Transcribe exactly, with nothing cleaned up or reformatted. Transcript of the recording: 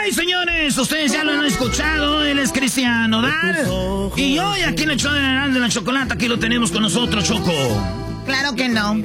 señores, ustedes ya lo han escuchado. Él es Cristian Nodal. Y hoy aquí en el show de la, de la Chocolata, aquí lo tenemos con nosotros, Choco. Claro que no.